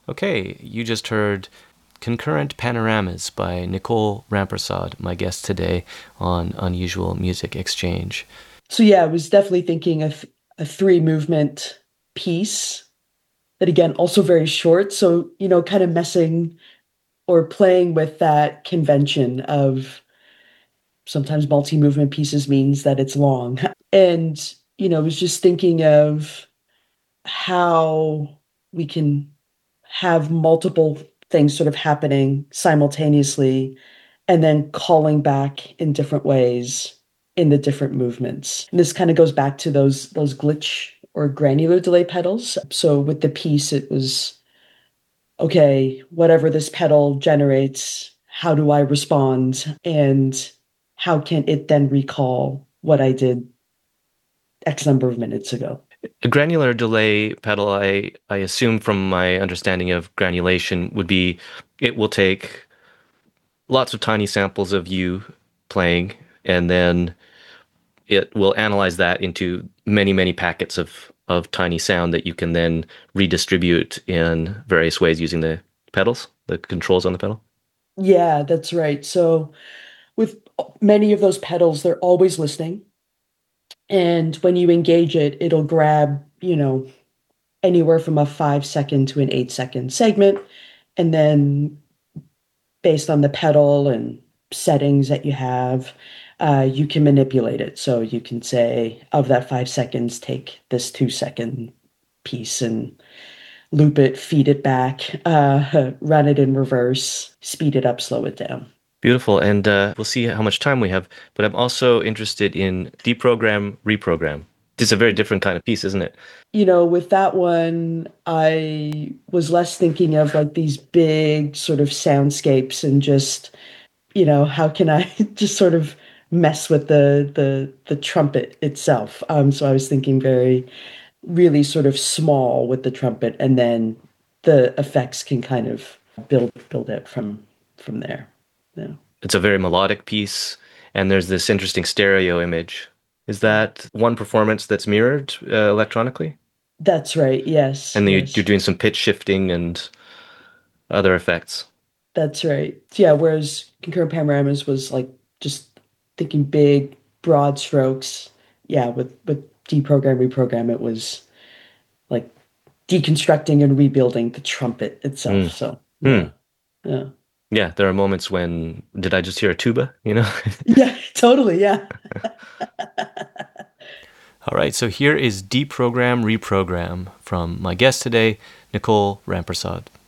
Okay, you just heard Concurrent Panoramas by Nicole Rampersad, my guest today on Unusual Music Exchange. So yeah, I was definitely thinking of a three movement piece that again also very short. So, kind of messing or playing with that convention of sometimes multi-movement pieces means that it's long. And, I was just thinking of how we can have multiple things sort of happening simultaneously and then calling back in different ways in the different movements. And this kind of goes back to those glitch or granular delay pedals. So with the piece, it was okay, whatever this pedal generates, how do I respond? And how can it then recall what I did X number of minutes ago? A granular delay pedal, I assume from my understanding of granulation, would be it will take lots of tiny samples of you playing, and then it will analyze that into many, many packets of tiny sound that you can then redistribute in various ways using the pedals, the controls on the pedal. Yeah, that's right. So with many of those pedals, they're always listening. And when you engage it, it'll grab, anywhere from a 5 second to an 8 second segment. And then based on the pedal and settings that you have, you can manipulate it. So you can say, of that 5 seconds, take this 2 second piece and loop it, feed it back, run it in reverse, speed it up, slow it down. Beautiful. And we'll see how much time we have. But I'm also interested in deprogram, reprogram. This is a very different kind of piece, isn't it? With that one, I was less thinking of like these big sort of soundscapes and just, how can I just sort of mess with the trumpet itself. So I was thinking very really sort of small with the trumpet, and then the effects can kind of build it from there. Yeah. It's a very melodic piece, and there's this interesting stereo image. Is that one performance that's mirrored electronically? That's right. Yes, And then you're yes. doing some pitch shifting and other effects. That's right. Yeah, whereas concurrent panoramas was like just thinking big, broad strokes. Yeah, with deprogram, reprogram, it was like deconstructing and rebuilding the trumpet itself. Mm. So Hmm. yeah, yeah, Yeah, there are moments when, did I just hear a tuba? yeah, totally, yeah. All right, so here is Deprogram Reprogram from my guest today, Nicole Rampersad.